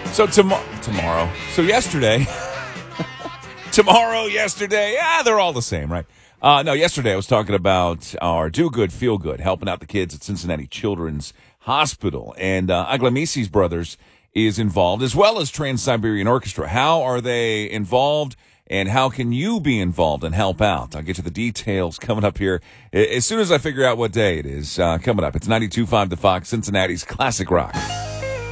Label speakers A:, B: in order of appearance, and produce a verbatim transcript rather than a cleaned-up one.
A: So tomorrow, tomorrow. So yesterday, tomorrow, yesterday, ah, they're all the same, right? Uh, no, yesterday I was talking about our Do Good, Feel Good, helping out the kids at Cincinnati Children's Hospital. And uh, Aglamisi's Brothers is involved, as well as Trans-Siberian Orchestra. How are they involved, and how can you be involved and help out? I'll get you the details coming up here as soon as I figure out what day it is uh, coming up. It's ninety-two point five The Fox, Cincinnati's Classic Rock.